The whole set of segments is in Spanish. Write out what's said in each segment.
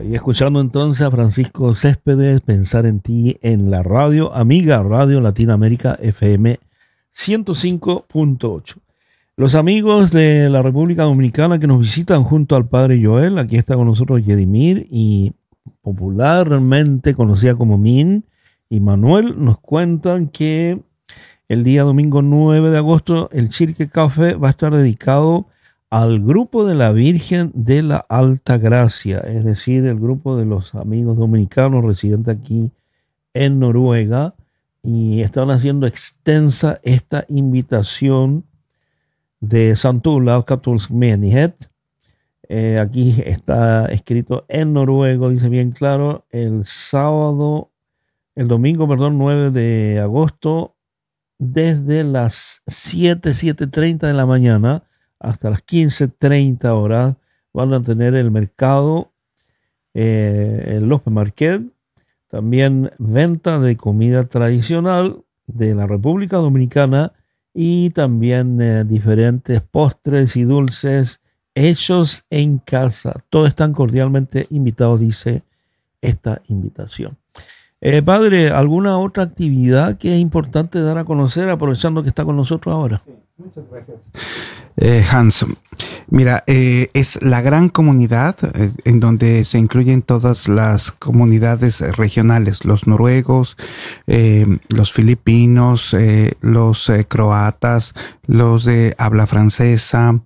Y escuchando entonces a Francisco Céspedes, Pensar en ti en la radio, amiga Radio Latinoamérica FM 105.8. Los amigos de la República Dominicana que nos visitan junto al padre Joel, aquí está con nosotros Yedimir y popularmente conocida como Min y Manuel, nos cuentan que el día domingo 9 de agosto el Chirque Café va a estar dedicado al grupo de la Virgen de la Alta Gracia, es decir, el grupo de los amigos dominicanos residentes aquí en Noruega, y están haciendo extensa esta invitación de St. Olav Katolsk Menighet. Aquí está escrito en noruego, dice bien claro, el domingo 9 de agosto, desde las 7:30 de la mañana hasta las 15:30 horas, van a tener el mercado, el Lope Market, también venta de comida tradicional de la República Dominicana y también diferentes postres y dulces hechos en casa. Todos están cordialmente invitados, dice esta invitación. Padre, ¿alguna otra actividad que es importante dar a conocer, aprovechando que está con nosotros ahora? Sí, muchas gracias. Hans, mira, es la gran comunidad en donde se incluyen todas las comunidades regionales, los noruegos, los filipinos, los croatas, los de habla francesa,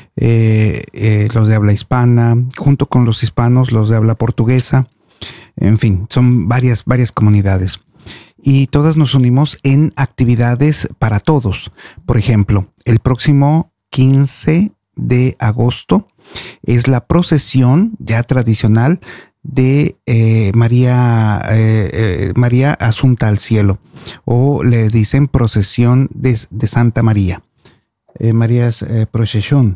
los de habla hispana, junto con los hispanos, los de habla portuguesa. En fin, son varias comunidades. Y todas nos unimos en actividades para todos. Por ejemplo, el próximo 15 de agosto es la procesión ya tradicional de María Asunta al Cielo, o le dicen procesión de Santa María. María's Procession.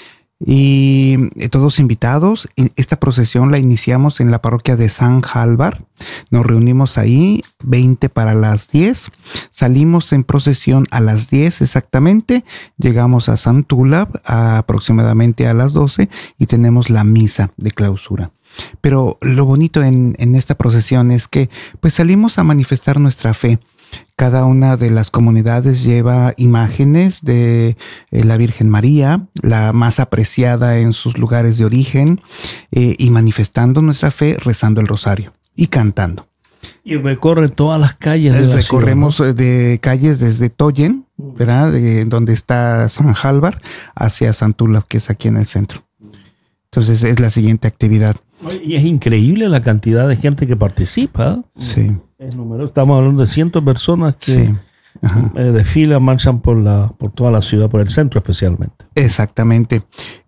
Y todos invitados. Esta procesión la iniciamos en la parroquia de San Halvar. Nos reunimos ahí 20 para las 10. Salimos en procesión a las 10 exactamente. Llegamos a St. Olav aproximadamente a las 12 y tenemos la misa de clausura. Pero lo bonito en esta procesión es que pues salimos a manifestar nuestra fe. Cada una de las comunidades lleva imágenes de la Virgen María, la más apreciada en sus lugares de origen, y manifestando nuestra fe, rezando el rosario y cantando. Y recorre todas las calles de la ciudad. Recorremos de calles desde Toyen, ¿verdad? Donde está San Halvar, hacia St. Olav, que es aquí en el centro. Entonces es la siguiente actividad. Y es increíble la cantidad de gente que participa. Sí. Es número. Estamos hablando de cientos de personas que sí. Desfilan, marchan por toda la ciudad, por el centro especialmente. Exactamente.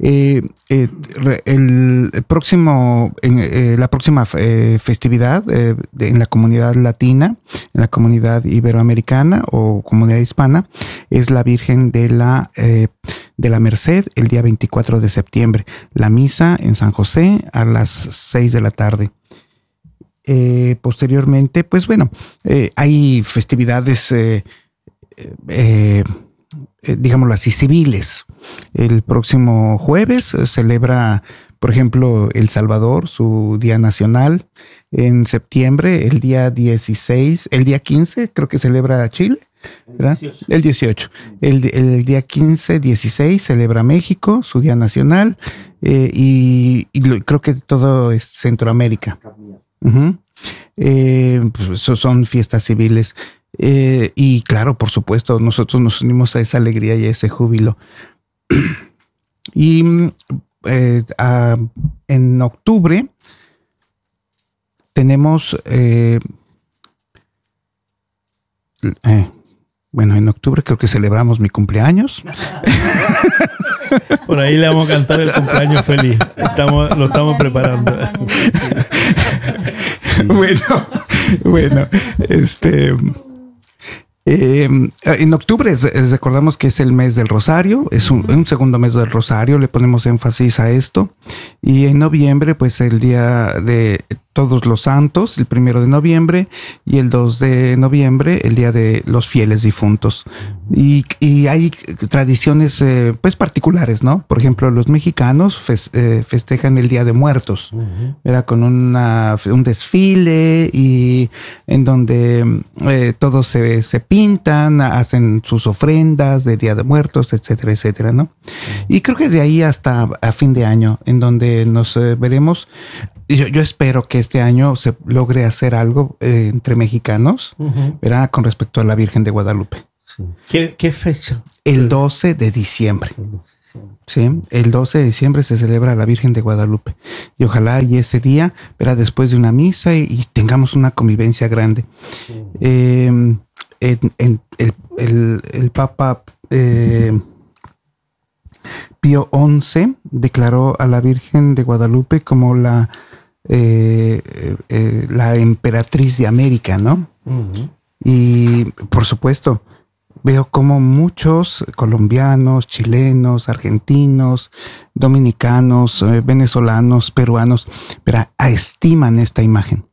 La próxima festividad en la comunidad latina, en la comunidad iberoamericana o comunidad hispana, es la Virgen de la Merced, el día 24 de septiembre. La misa en San José a las 6 de la tarde. Posteriormente, pues bueno, hay festividades, digámoslo así, civiles. El próximo jueves celebra, por ejemplo, El Salvador, su Día Nacional. En septiembre, el día 16, el día 15, creo que celebra Chile, ¿verdad? El 18. El día 15, 16 celebra México, su Día Nacional, y creo que todo es Centroamérica. Uh-huh. Pues son fiestas civiles, y claro, por supuesto, nosotros nos unimos a esa alegría y a ese júbilo. Y en octubre tenemos bueno, en octubre creo que celebramos mi cumpleaños. Por ahí le vamos a cantar el cumpleaños feliz. Lo estamos preparando. Sí. Bueno, en octubre recordamos que es el mes del Rosario, es un segundo mes del Rosario, le ponemos énfasis a esto. Y en noviembre, pues el día de Todos los Santos, el 1 de noviembre, y el 2 de noviembre, el Día de los Fieles Difuntos. Y hay tradiciones pues particulares, ¿no? Por ejemplo, los mexicanos festejan el Día de Muertos, era con un desfile y en donde todos se pintan, hacen sus ofrendas de Día de Muertos, etcétera, etcétera, ¿no? Y creo que de ahí hasta a fin de año, en donde nos veremos. Yo espero que este año se logre hacer algo entre mexicanos, ¿verdad? Con respecto a la Virgen de Guadalupe. Sí. ¿Qué fecha? El 12 de diciembre. Sí, el 12 de diciembre se celebra la Virgen de Guadalupe. Y ojalá y ese día, ¿verdad? Después de una misa y tengamos una convivencia grande. El Papa Pío XI declaró a la Virgen de Guadalupe como la emperatriz de América, ¿no? Y por supuesto, veo como muchos colombianos, chilenos, argentinos, dominicanos, venezolanos, peruanos, pero estiman esta imagen.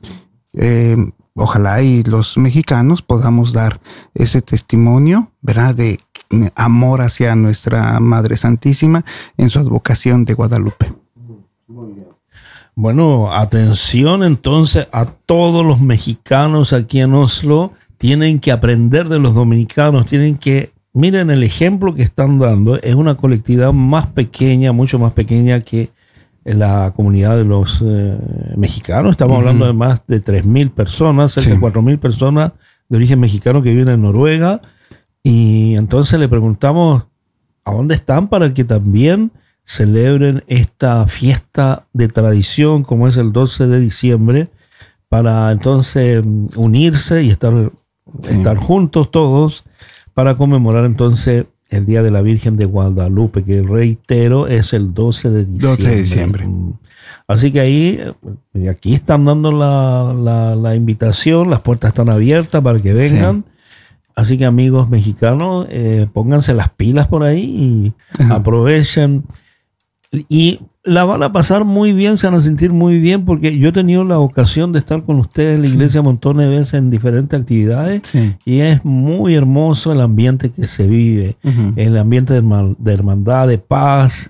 Ojalá y los mexicanos podamos dar ese testimonio, ¿verdad?, de amor hacia nuestra Madre Santísima en su advocación de Guadalupe. Muy bien. Bueno, atención entonces a todos los mexicanos aquí en Oslo. Tienen que aprender de los dominicanos, miren el ejemplo que están dando. Es una colectividad más pequeña, mucho más pequeña que la comunidad de los mexicanos. Estamos hablando de más de 3.000 personas, cerca de 4.000 personas de origen mexicano que viven en Noruega. Y entonces le preguntamos a dónde están para que también celebren esta fiesta de tradición como es el 12 de diciembre, para entonces unirse y estar juntos todos para conmemorar entonces el Día de la Virgen de Guadalupe, que reitero es el 12 de diciembre. 12 de diciembre. Así que aquí están dando la invitación, las puertas están abiertas para que vengan. Así que amigos mexicanos, pónganse las pilas por ahí y aprovechen. Y la van a pasar muy bien, se van a sentir muy bien, porque yo he tenido la ocasión de estar con ustedes en la iglesia montones de veces en diferentes actividades y es muy hermoso el ambiente que se vive, el ambiente de hermandad, de paz,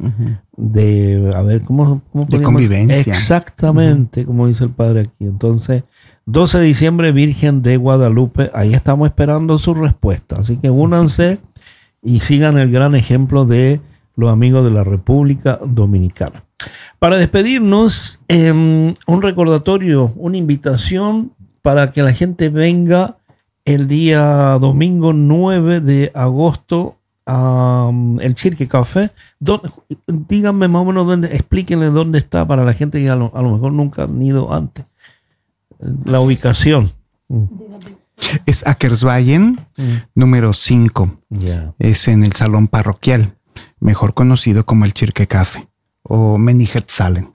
¿cómo de convivencia. Exactamente, como dice el Padre aquí. Entonces, 12 de diciembre, Virgen de Guadalupe, ahí estamos esperando su respuesta. Así que únanse y sigan el gran ejemplo de los amigos de la República Dominicana. Para despedirnos, un recordatorio, una invitación para que la gente venga el día domingo 9 de agosto a el Chirque Café. Díganme más o menos dónde, explíquenle dónde está para la gente que a lo mejor nunca han ido antes. La ubicación. Es Akersvallen, número 5. Es en el salón parroquial, mejor conocido como el Chirque Café o Menighetsalen.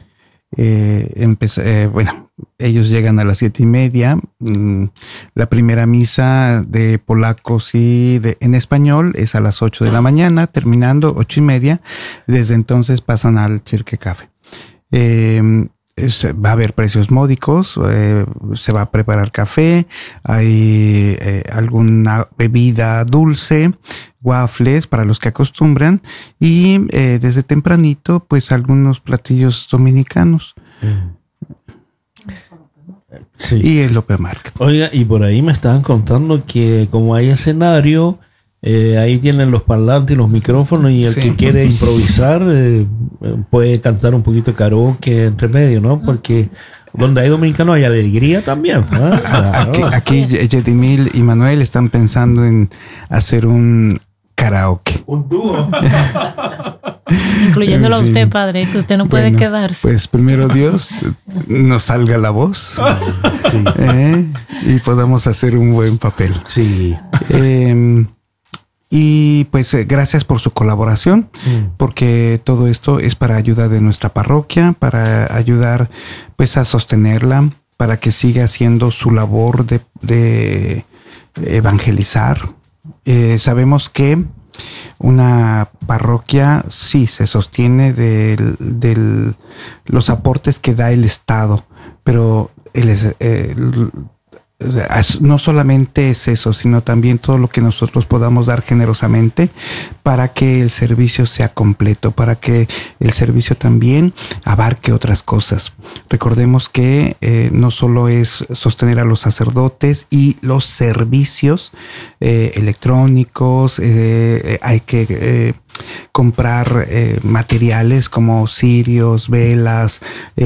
Ellos llegan a las 7:30. La primera misa de polacos y en español es a las 8 de la mañana, terminando 8:30. Desde entonces pasan al Chirque Café. Va a haber precios módicos, se va a preparar café, hay alguna bebida dulce, waffles para los que acostumbran y desde tempranito pues algunos platillos dominicanos. Y el Open Market. Oiga, y por ahí me estaban contando que como hay escenario, ahí tienen los parlantes y los micrófonos y el que quiere improvisar puede cantar un poquito de karaoke entre medio, ¿no? Porque donde hay dominicanos hay alegría también, ¿no? Claro. Aquí Yedimil y Manuel están pensando en hacer un karaoke. Un dúo. Incluyéndolo a usted, padre, que usted no puede quedarse. Pues primero Dios nos salga la voz y podamos hacer un buen papel. Sí. Y pues gracias por su colaboración, porque todo esto es para ayuda de nuestra parroquia, para ayudar pues a sostenerla, para que siga haciendo su labor de evangelizar. Sabemos que una parroquia sí se sostiene de los aportes que da el Estado, pero no solamente es eso, sino también todo lo que nosotros podamos dar generosamente para que el servicio sea completo, para que el servicio también abarque otras cosas. Recordemos que no solo es sostener a los sacerdotes y los servicios electrónicos, hay que comprar materiales como cirios, velas,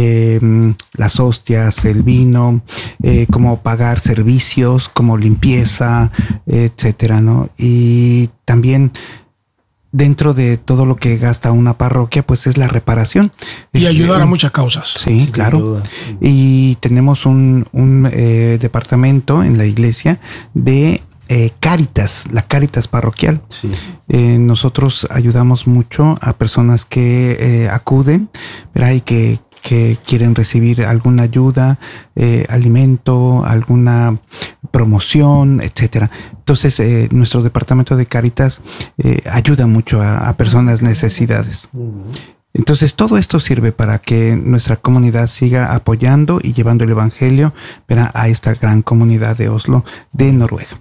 las hostias, el vino, como pagar servicios como limpieza, etcétera, ¿no? Y también dentro de todo lo que gasta una parroquia, pues es la reparación. Y ayudar a muchas causas. Sí, claro. Y tenemos un departamento en la iglesia de Cáritas, la Cáritas parroquial. Sí. Nosotros ayudamos mucho a personas que acuden, ¿verdad? Y que quieren recibir alguna ayuda, alimento, alguna promoción, etcétera. Entonces, nuestro departamento de Cáritas ayuda mucho a personas necesitadas. Entonces, todo esto sirve para que nuestra comunidad siga apoyando y llevando el evangelio, ¿verdad?, a esta gran comunidad de Oslo, de Noruega.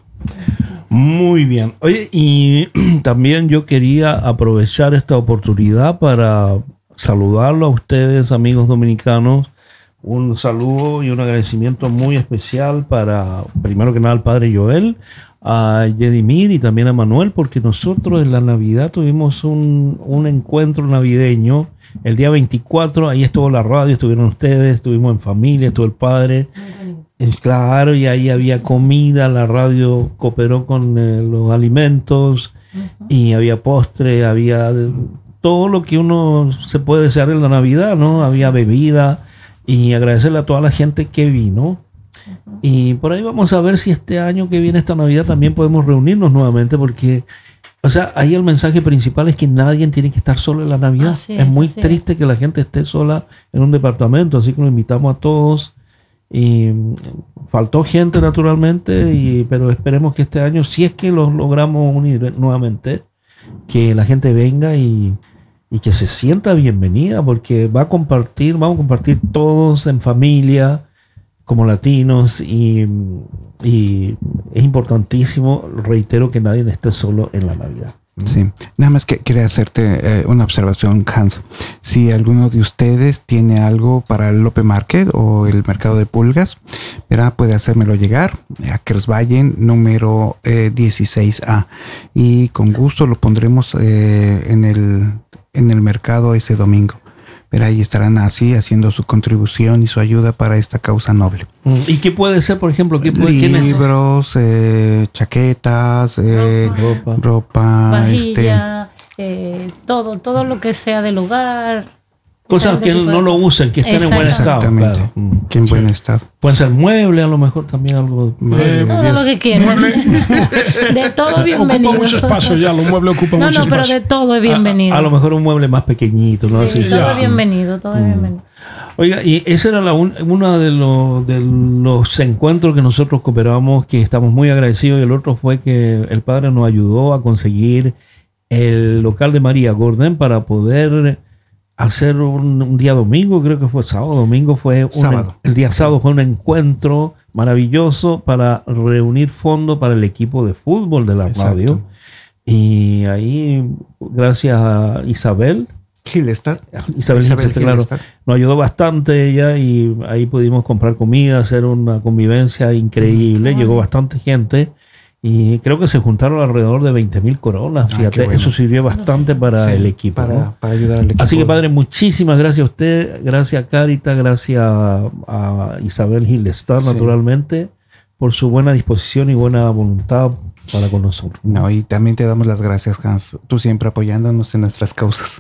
Muy bien. Oye, y también yo quería aprovechar esta oportunidad para saludarlo a ustedes, amigos dominicanos. Un saludo y un agradecimiento muy especial para, primero que nada, al padre Joel, a Yedimir y también a Manuel, porque nosotros en la Navidad tuvimos un encuentro navideño el día 24. Ahí estuvo la radio, estuvieron ustedes, estuvimos en familia, estuvo el padre. Claro, y ahí había comida, la radio cooperó con los alimentos, y había postre, había todo lo que uno se puede desear en la Navidad, ¿no? Había bebida, y agradecerle a toda la gente que vino. Y por ahí vamos a ver si este año que viene, esta Navidad, también podemos reunirnos nuevamente, porque, o sea, ahí el mensaje principal es que nadie tiene que estar solo en la Navidad. Es muy triste que la gente esté sola en un departamento, así que nos invitamos a todos. Y faltó gente naturalmente, pero esperemos que este año, si es que los logramos unir nuevamente, que la gente venga y que se sienta bienvenida, porque vamos a compartir todos en familia como latinos, y es importantísimo, reitero, que nadie esté solo en la Navidad. Sí, nada más que quería hacerte una observación, Hans. Si alguno de ustedes tiene algo para el Lope Market o el mercado de pulgas, ¿verdad?, puede hacérmelo llegar a Kersvallen número 16A, y con gusto lo pondremos en el mercado ese domingo. Pero ahí estarán así haciendo su contribución y su ayuda para esta causa noble. ¿Y qué puede ser, por ejemplo? Libros, chaquetas, ropa, vajilla, todo lo que sea del hogar. Cosas que no lo usen, que estén en buen estado. Exactamente, claro. Que en buen estado. Pueden ser muebles, a lo mejor también algo. Todo lo que quieran. De todo bienvenido. Ocupa mucho espacio ya, los muebles ocupan mucho espacio. No, pero de todo es bienvenido. A lo mejor un mueble más pequeñito, ¿no? Sí, todo es bienvenido, todo es bienvenido. Oiga, y ese era uno de los encuentros que nosotros cooperamos, que estamos muy agradecidos, y el otro fue que el padre nos ayudó a conseguir el local de María Gordon para poder hacer un día domingo, creo que fue domingo fue el día sábado fue un encuentro maravilloso para reunir fondos para el equipo de fútbol de la radio. Y ahí, gracias a Isabel Gilestad, claro, nos ayudó bastante ella, y ahí pudimos comprar comida, hacer una convivencia increíble. Llegó bastante gente. Y creo que se juntaron alrededor de 20,000 coronas. Fíjate, bueno. Eso sirvió bastante para el equipo. Para ayudar al equipo. Así que, padre, muchísimas gracias a usted, gracias a Cáritas, gracias a Isabel Gilestad, naturalmente, por su buena disposición y buena voluntad para con nosotros. No, y también te damos las gracias, Hans. Tú siempre apoyándonos en nuestras causas.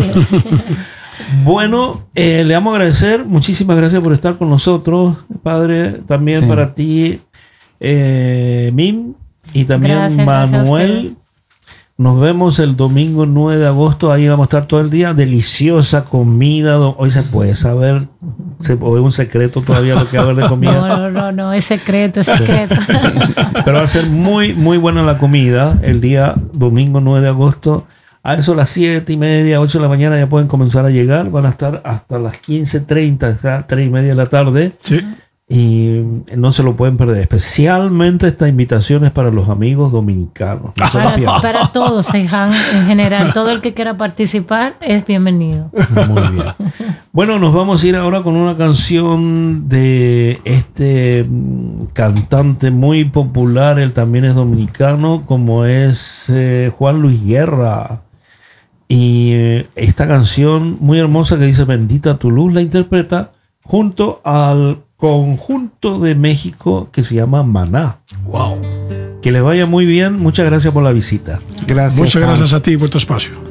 Bueno, le vamos a agradecer. Muchísimas gracias por estar con nosotros, padre. También para ti, Mim. Y también Manuel. Nos vemos el domingo 9 de agosto. Ahí vamos a estar todo el día. Deliciosa comida. Hoy se puede saber. ¿O es un secreto todavía lo que va a haber de comida? No. Es secreto. Pero va a ser muy, muy buena la comida el día domingo 9 de agosto. A eso a las 7:30, 8 de la mañana ya pueden comenzar a llegar. Van a estar hasta las 15:30, o sea, 3:30 de la tarde. Sí. Y no se lo pueden perder. Especialmente esta invitación es para los amigos dominicanos. No se la pierdan. Para todos, Seijan, en general. Todo el que quiera participar es bienvenido. Muy bien. Bueno, nos vamos a ir ahora con una canción de este cantante muy popular. Él también es dominicano, como es Juan Luis Guerra. Y esta canción muy hermosa que dice Bendita tu luz la interpreta junto al conjunto de México que se llama Maná. Wow. Que les vaya muy bien. Muchas gracias por la visita. Gracias. Muchas gracias a ti por tu espacio.